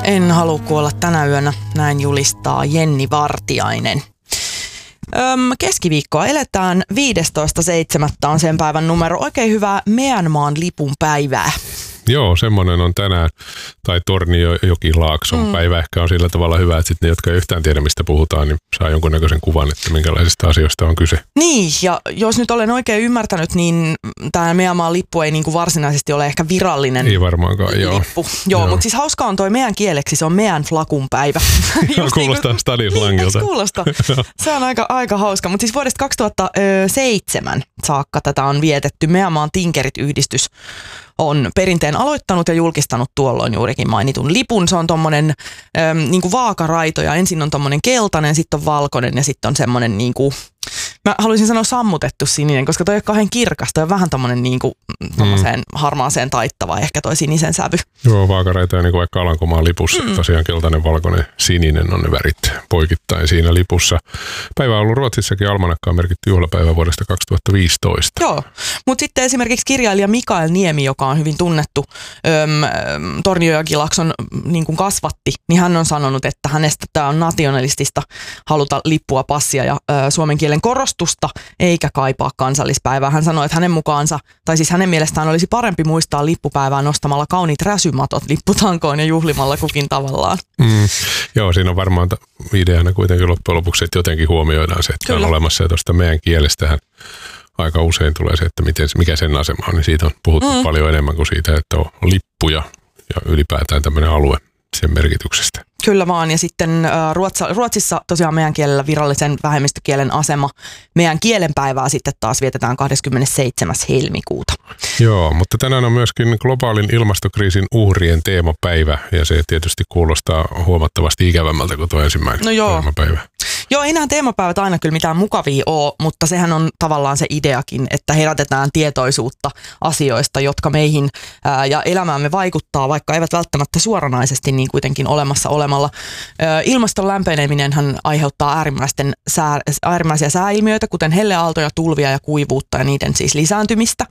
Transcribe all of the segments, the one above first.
En halua kuolla tänä yönä, näin julistaa Jenni Vartiainen. Keskiviikkoa eletään, 15.7. on sen päivän numero. Oikein hyvää Meänmaan lipun päivää. Joo, semmoinen on tänään, tai Tornionjokilaakson päivä ehkä on sillä tavalla hyvä, että sitten ne, jotka ei yhtään tiedä, mistä puhutaan, niin saa jonkunnäköisen kuvan, että minkälaisista asioista on kyse. Niin, ja jos nyt olen oikein ymmärtänyt, niin tämä Meänmaan lippu ei niin kuin varsinaisesti ole ehkä virallinen ei varmaankaan, lippu. Joo, mutta siis hauskaa on toi meidän kieleksi, se on meidän flakun päivä. Kuulostaa stadislangilta. Kuulostaa. Se on aika hauska, mutta siis vuodesta 2007 saakka tätä on vietetty. Meänmaan Tinkerit-yhdistys on perinteen aloittanut ja julkistanut tuolloin juurikin mainitun lipun. Se on tommonen niin kuin vaakaraito ja ensin on tommonen keltainen, sitten on valkoinen ja sitten on semmonen niin kuin, mä haluaisin sanoa sammutettu sininen, koska toi ei ole kauhean kirkas. Toi on vähän tommonen niin kuin harmaaseen taittava ehkä toi sinisen sävy. Joo, vaakaraito ja niin kuin vaikka Alankomaan lipussa. Tosiaan keltainen, valkoinen, sininen on ne värit poikittain siinä lipussa. Päivä on ollut Ruotsissakin almanakkaan merkitty juhlapäivä vuodesta 2015. Joo, mutta sitten esimerkiksi kirjailija Mikael Niemi, joka on hyvin tunnettu Tornionjokilaakson niin kuin kasvatti, niin hän on sanonut, että hänestä tämä on nationalistista haluta lippua, passia ja suomen kielen korostusta, eikä kaipaa kansallispäivää. Hän sanoi, että hänen mukaansa, tai siis hänen mielestään olisi parempi muistaa lippupäivää nostamalla kauniit räsymatot lipputankoon ja juhlimalla kukin tavallaan. Joo, siinä on varmaan ideana kuitenkin loppujen lopuksi, että jotenkin huomioidaan se, että on olemassa ja tuosta meidän kielestähän aika usein tulee se, että mikä sen asema on, niin siitä on puhuttu paljon enemmän kuin siitä, että on lippuja ja ylipäätään tämmöinen alue sen merkityksestä. Kyllä vaan, ja sitten Ruotsissa tosiaan meidän kielellä virallisen vähemmistökielen asema. Meidän kielenpäivää sitten taas vietetään 27. helmikuuta. Joo, mutta tänään on myöskin globaalin ilmastokriisin uhrien teemapäivä, ja se tietysti kuulostaa huomattavasti ikävämmältä kuin tuo ensimmäinen teemapäivä. Joo, ei nämä teemapäivät aina kyllä mitään mukavia ole, mutta sehän on tavallaan se ideakin, että herätetään tietoisuutta asioista, jotka meihin ja elämäämme vaikuttaa, vaikka eivät välttämättä suoranaisesti niin kuitenkin olemassa olemalla. Ilmaston lämpeneminenhän aiheuttaa äärimmäisiä sääilmiöitä, kuten helleaaltoja, tulvia ja kuivuutta ja niiden siis lisääntymistä.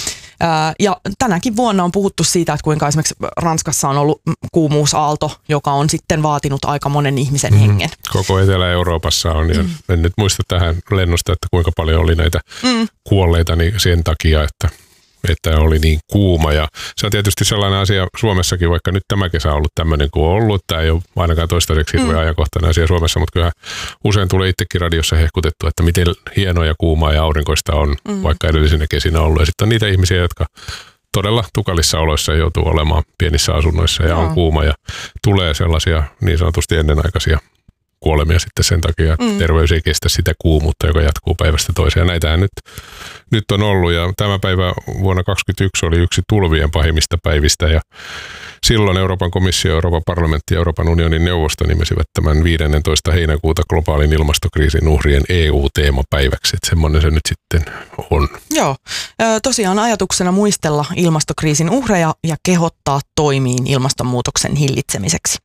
Ja tänäkin vuonna on puhuttu siitä, että kuinka esimerkiksi Ranskassa on ollut kuumuusaalto, joka on sitten vaatinut aika monen ihmisen hengen. Koko Etelä-Euroopassa on, ja en nyt muista tähän lennosta, että kuinka paljon oli näitä kuolleita niin sen takia, että oli niin kuuma. Ja se on tietysti sellainen asia Suomessakin, vaikka nyt tämä kesä on ollut tämmöinen kuin on ollut. Tämä ei ole ainakaan toistaiseksi hirveän ajankohtainen asia Suomessa, mutta kyllä usein tulee itsekin radiossa hehkutettu, että miten hienoa ja kuumaa ja aurinkoista on, vaikka edellisenä kesinä ollut. Ja sitten on niitä ihmisiä, jotka todella tukalissa oloissa joutuu olemaan pienissä asunnoissa ja on kuuma ja tulee sellaisia niin sanotusti ennenaikaisia kuolemia sitten sen takia, että terveys ei kestä sitä kuumuutta, joka jatkuu päivästä toiseen. Ja näitähän nyt on ollut, ja tämä päivä vuonna 2021 oli yksi tulvien pahimmista päivistä, ja silloin Euroopan komissio, Euroopan parlamentti ja Euroopan unionin neuvosto nimesivät tämän 15. heinäkuuta globaalin ilmastokriisin uhrien EU-teemapäiväksi, että semmoinen se nyt sitten on. Joo, tosiaan ajatuksena muistella ilmastokriisin uhreja ja kehottaa toimiin ilmastonmuutoksen hillitsemiseksi.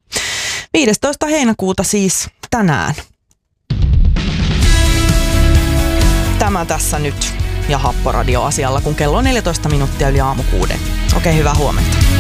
15. heinäkuuta siis tänään. Tämä tässä nyt ja Happoradio asialla, kun kello on 14 minuuttia yli aamu 6. Okei, hyvää huomenta.